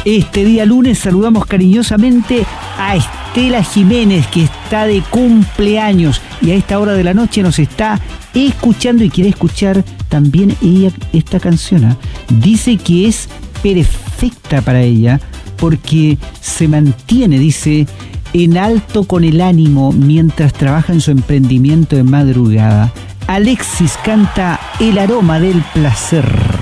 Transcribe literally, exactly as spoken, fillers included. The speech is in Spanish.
Este día lunes saludamos cariñosamente a Estela Jiménez, que está de cumpleaños y a esta hora de la noche nos está escuchando y quiere escuchar también ella esta canción. ¿eh? Dice que es perfecta para ella porque se mantiene, dice, en alto con el ánimo mientras trabaja en su emprendimiento de madrugada. Alexis canta El aroma del placer.